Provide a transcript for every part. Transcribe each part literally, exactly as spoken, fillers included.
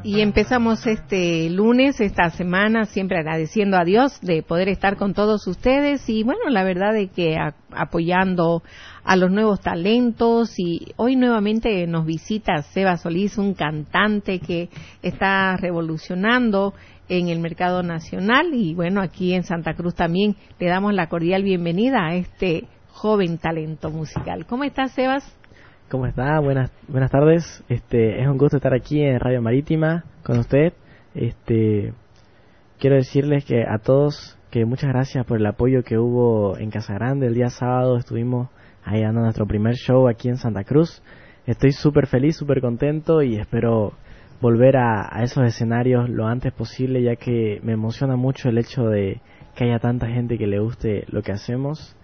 Y empezamos este lunes, esta semana, siempre agradeciendo a Dios de poder estar con todos ustedes y bueno, la verdad de que a, apoyando a los nuevos talentos y hoy nuevamente nos visita Seba Solís, un cantante que está revolucionando en el mercado nacional y bueno, aquí en Santa Cruz también le damos la cordial bienvenida a este joven talento musical. ¿Cómo estás, Sebas? ¿Cómo está? Buenas buenas tardes. Este es un gusto estar aquí en Radio Marítima con usted. Este quiero decirles que a todos que muchas gracias por el apoyo que hubo en Casa Grande el día sábado. Estuvimos ahí dando nuestro primer show aquí en Santa Cruz. Estoy súper feliz, súper contento y espero volver a, a esos escenarios lo antes posible, ya que me emociona mucho el hecho de que haya tanta gente que le guste lo que hacemos.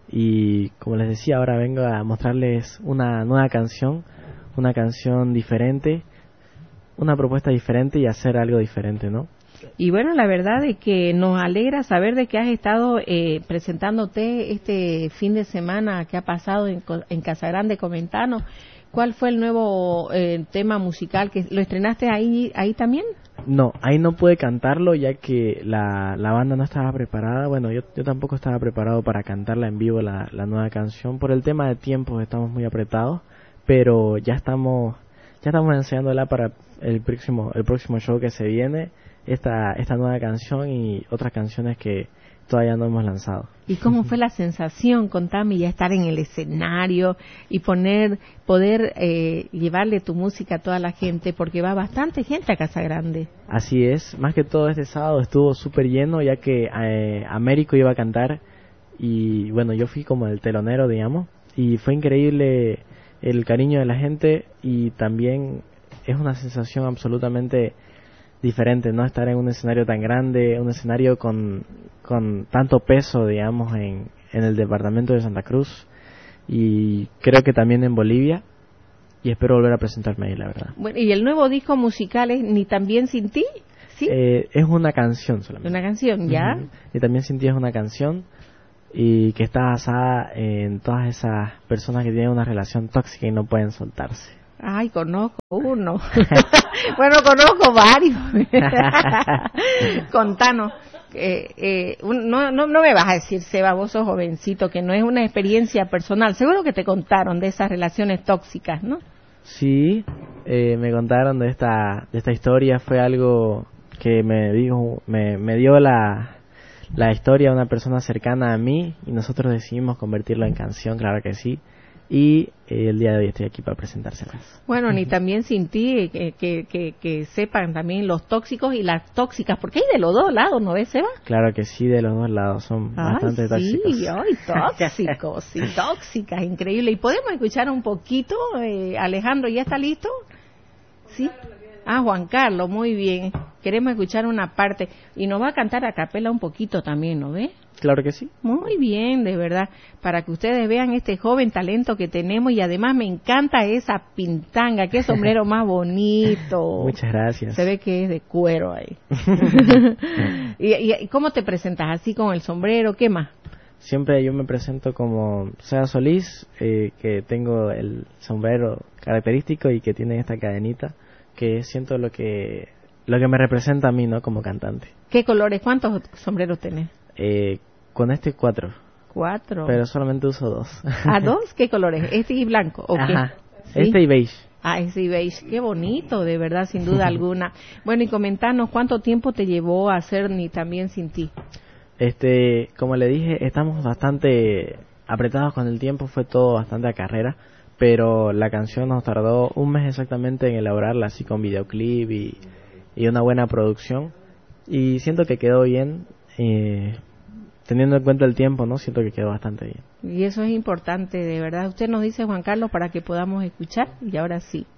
Y como les decía, ahora vengo a mostrarles una nueva canción, una canción diferente, una propuesta diferente y hacer algo diferente, ¿no? Y bueno, la verdad es que nos alegra saber de que has estado eh, presentándote este fin de semana que ha pasado en, en Casa Grande. Comentanos, ¿cuál fue el nuevo eh, tema musical? que ¿Lo estrenaste ahí ahí también? No, ahí no pude cantarlo ya que la, la banda no estaba preparada. Bueno, yo, yo tampoco estaba preparado para cantarla en vivo, la, la nueva canción. Por el tema de tiempos estamos muy apretados, pero ya estamos ya estamos ensayándola para el próximo el próximo show que se viene, esta esta nueva canción y otras canciones que todavía no hemos lanzado. ¿Y cómo fue la sensación, contame, ya estar en el escenario y poner poder eh, llevarle tu música a toda la gente, porque va bastante gente a Casa Grande? Así es, más que todo este sábado estuvo súper lleno, ya que eh, Américo iba a cantar y bueno, yo fui como el telonero, digamos, y fue increíble el cariño de la gente y también es una sensación absolutamente diferente, ¿no? Estar en un escenario tan grande, un escenario con, con tanto peso, digamos, en, en el departamento de Santa Cruz y creo que también en Bolivia y espero volver a presentarme ahí, la verdad. Bueno, ¿y el nuevo disco musical es Ni También Sin Ti? ¿Sí? Eh, es una canción solamente. Una canción, ¿ya? Uh-huh. Y También Sin Ti es una canción y que está basada en todas esas personas que tienen una relación tóxica y no pueden soltarse. Ay, conozco uno. Bueno, conozco varios. Contanos. Eh, eh, un, no, no, no me vas a decir, Seba, vos sos jovencito, que no es una experiencia personal. Seguro que te contaron de esas relaciones tóxicas, ¿no? Sí, eh, me contaron de esta de esta historia. Fue algo que me dijo, me, me dio la, la historia de una persona cercana a mí y nosotros decidimos convertirlo en canción, claro que sí. Y eh, el día de hoy estoy aquí para presentárselas. Bueno, Ni También Sin Ti, que, que, que, que sepan también los tóxicos y las tóxicas, porque hay de los dos lados, ¿no ves, Seba? Claro que sí, de los dos lados, son ay, bastante tóxicos. Sí, ay, tóxicos, y tóxicas, increíble. ¿Y podemos escuchar un poquito? Eh, Alejandro, ¿ya está listo? Sí. Ah, Juan Carlos, muy bien. Queremos escuchar una parte. Y nos va a cantar a capela un poquito también, ¿no ves? Claro que sí. Muy bien, de verdad. Para que ustedes vean este joven talento que tenemos. Y además me encanta esa pintanga. Qué sombrero más bonito. Muchas gracias. Se ve que es de cuero ahí. ¿Y, y, ¿Y cómo te presentas? ¿Así con el sombrero? ¿Qué más? Siempre yo me presento como Seba Solís, eh, que tengo el sombrero característico y que tiene esta cadenita, que siento lo que lo que me representa a mí, ¿no? Como cantante. ¿Qué colores? ¿Cuántos sombreros tenés? Eh, con este cuatro. Cuatro. Pero solamente uso dos. ¿Ah, dos? ¿Qué colores? ¿Este y blanco? ¿O Ajá. qué? ¿Sí? Este y beige. Ah, este y beige. Qué bonito, de verdad, sin duda alguna. Bueno, y comentanos, ¿cuánto tiempo te llevó a hacer Ni También Sin Ti? Este, como le dije, estamos bastante apretados con el tiempo, fue todo bastante a carrera, pero la canción nos tardó un mes exactamente en elaborarla, así con videoclip y, y una buena producción, y siento que quedó bien, eh, teniendo en cuenta el tiempo, ¿no? Siento que quedó bastante bien. Y eso es importante, de verdad. Usted nos dice, Juan Carlos, para que podamos escuchar, y ahora sí.